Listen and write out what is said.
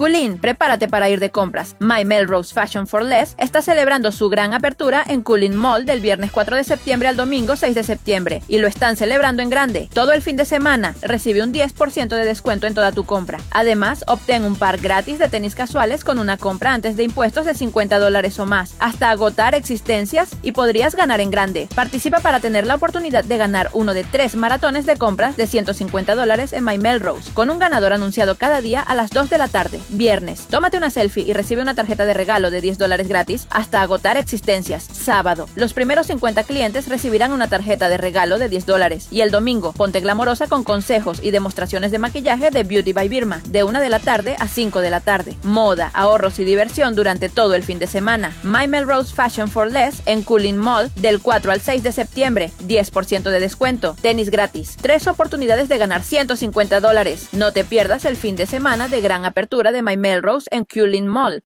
Kulin, prepárate para ir de compras. My Melrose Fashion for Less está celebrando su gran apertura en Kulin Mall del viernes 4 de septiembre al domingo 6 de septiembre y lo están celebrando en grande. Todo el fin de semana recibe un 10% de descuento en toda tu compra. Además, obtén un par gratis de tenis casuales con una compra antes de impuestos de $50 o más, hasta agotar existencias y podrías ganar en grande. Participa para tener la oportunidad de ganar uno de 3 maratones de compras de $150 en My Melrose, con un ganador anunciado cada día a las 2 de la tarde. Viernes, tómate una selfie y recibe una tarjeta de regalo de $10 gratis hasta agotar existencias. Sábado, los primeros 50 clientes recibirán una tarjeta de regalo de $10. Y el domingo, ponte glamorosa con consejos y demostraciones de maquillaje de Beauty by Birma, de 1 de la tarde a 5 de la tarde. Moda, ahorros y diversión durante todo el fin de semana. My Melrose Fashion for Less en Kulin Mall del 4 al 6 de septiembre. 10% de descuento. Tenis gratis. 3 oportunidades de ganar $150. No te pierdas el fin de semana de gran apertura de My Melrose en Kulin Mall.